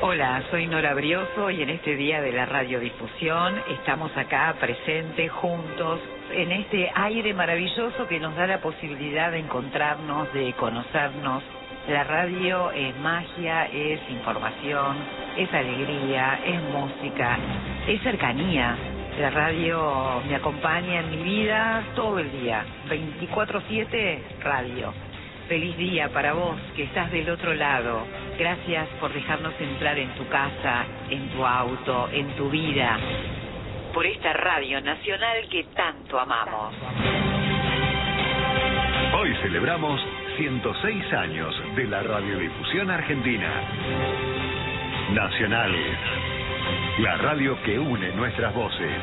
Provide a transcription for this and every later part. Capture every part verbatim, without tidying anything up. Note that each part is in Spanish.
Hola, soy Nora Brioso y en este día de la radiodifusión estamos acá presentes, juntos, en este aire maravilloso que nos da la posibilidad de encontrarnos, de conocernos. La radio es magia, es información, es alegría, es música, es cercanía. La radio me acompaña en mi vida todo el día, veinticuatro siete radio. Feliz día para vos que estás del otro lado. Gracias por dejarnos entrar en tu casa, en tu auto, en tu vida. Por esta radio nacional que tanto amamos. Hoy celebramos ciento seis años de la radiodifusión argentina. Nacional. La radio que une nuestras voces.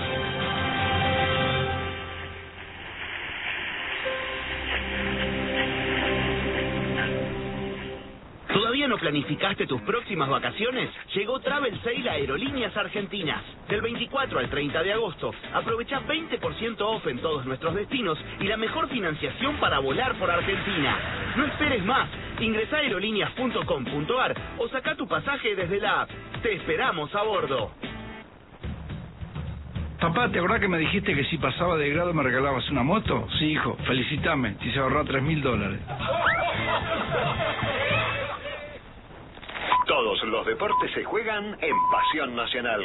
¿Todavía no planificaste tus próximas vacaciones? Llegó Travel Sale a Aerolíneas Argentinas. Del veinticuatro al treinta de agosto, aprovecha veinte por ciento off en todos nuestros destinos y la mejor financiación para volar por Argentina. No esperes más. Ingresá a aerolíneas punto com punto ar o saca tu pasaje desde la app. Te esperamos a bordo. Papá, ¿te acordás que me dijiste que si pasaba de grado me regalabas una moto? Sí, hijo, felicítame, si se ahorró tres mil dólares. Todos los deportes se juegan en Pasión Nacional.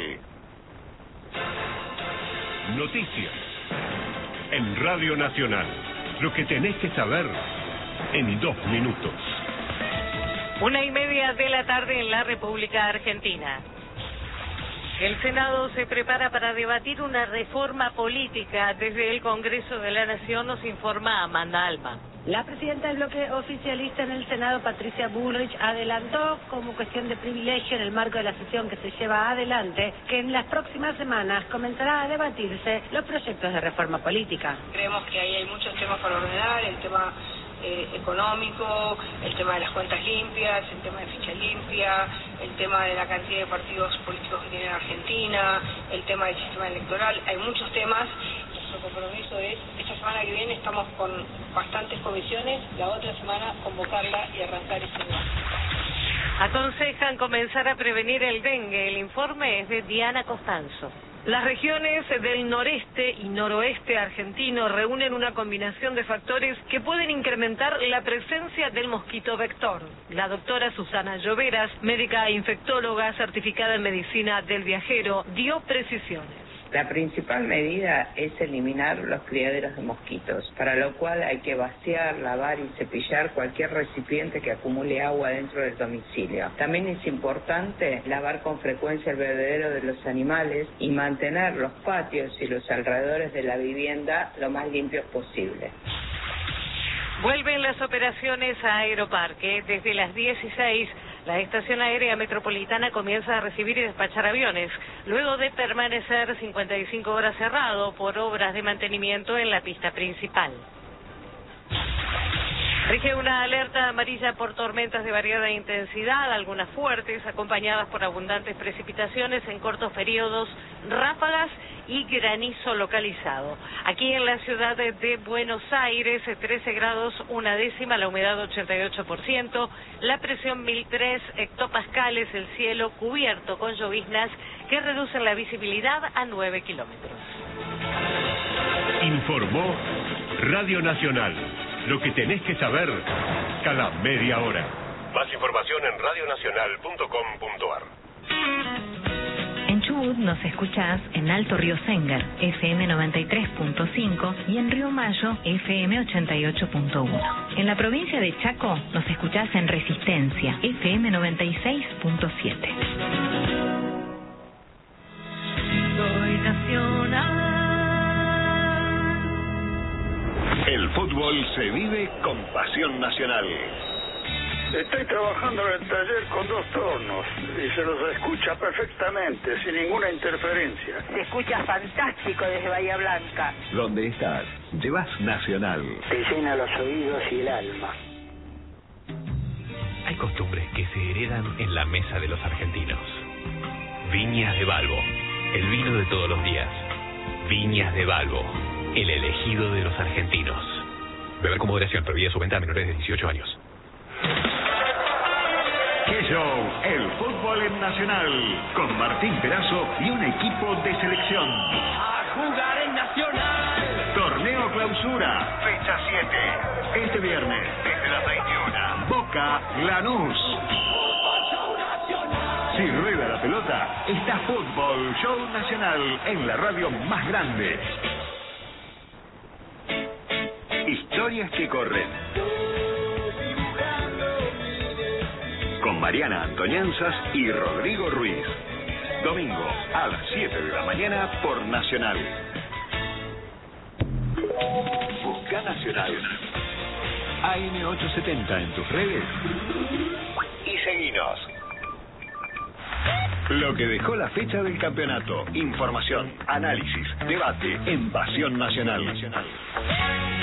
Noticias en Radio Nacional. Lo que tenés que saber en dos minutos. Una y media de la tarde en la República Argentina. El Senado se prepara para debatir una reforma política. Desde el Congreso de la Nación nos informa Amanda Alma. La presidenta del bloque oficialista en el Senado, Patricia Bullrich, adelantó como cuestión de privilegio en el marco de la sesión que se lleva adelante que en las próximas semanas comenzará a debatirse los proyectos de reforma política. Creemos que ahí hay muchos temas para ordenar, el tema eh, económico, el tema de las cuentas limpias, el tema de ficha limpia, el tema de la cantidad de partidos políticos que tiene Argentina, el tema del sistema electoral, hay muchos temas. Nuestro compromiso es, esta semana que viene estamos con bastantes comisiones, la otra semana convocarla y arrancar ese debate. Aconsejan comenzar a prevenir el dengue. El informe es de Diana Costanzo. Las regiones del noreste y noroeste argentino reúnen una combinación de factores que pueden incrementar la presencia del mosquito vector. La doctora Susana Lloveras, médica infectóloga certificada en medicina del viajero, dio precisiones. La principal medida es eliminar los criaderos de mosquitos, para lo cual hay que vaciar, lavar y cepillar cualquier recipiente que acumule agua dentro del domicilio. También es importante lavar con frecuencia el bebedero de los animales y mantener los patios y los alrededores de la vivienda lo más limpios posible. Vuelven las operaciones a Aeroparque. Desde las dieciséis, la Estación Aérea Metropolitana comienza a recibir y despachar aviones, luego de permanecer cincuenta y cinco horas cerrado por obras de mantenimiento en la pista principal. Rige una alerta amarilla por tormentas de variada intensidad, algunas fuertes, acompañadas por abundantes precipitaciones en cortos periodos, ráfagas y granizo localizado. Aquí en la ciudad de Buenos Aires, trece grados, una décima, la humedad ochenta y ocho por ciento, la presión mil tres hectopascales, el cielo cubierto con lloviznas que reducen la visibilidad a nueve kilómetros. Informó Radio Nacional. Lo que tenés que saber cada media hora. Más información en radio nacional punto com punto ar. En Chubut nos escuchás en Alto Río Sengar, F M noventa y tres punto cinco y en Río Mayo, F M ochenta y ocho punto uno. En la provincia de Chaco nos escuchás en Resistencia, F M noventa y seis punto siete. Soy nacional. El fútbol se vive con Pasión Nacional. Estoy trabajando en el taller con dos tornos y se los escucha perfectamente, sin ninguna interferencia. Se escucha fantástico desde Bahía Blanca. ¿Dónde estás? Llevas Nacional. Te llena los oídos y el alma. Hay costumbres que se heredan en la mesa de los argentinos. Viñas de Balbo, el vino de todos los días. Viñas de Balbo, el elegido de los argentinos. Beber con moderación, prohibida su venta a menores de dieciocho años. ¡Qué show! El fútbol en Nacional, con Martín Perazo y un equipo de selección. ¡A jugar en Nacional! Torneo Clausura, fecha siete. Este viernes, desde las veintiuna. Boca Lanús. Si rueda la pelota, está Fútbol Show Nacional en la radio más grande. Historias que corren. Con Mariana Antoñanzas y Rodrigo Ruiz. Domingo a las siete de la mañana por Nacional. Busca Nacional. A M ochocientos setenta en tus redes. Y seguinos. Lo que dejó la fecha del campeonato. Información, análisis, debate en Pasión Nacional.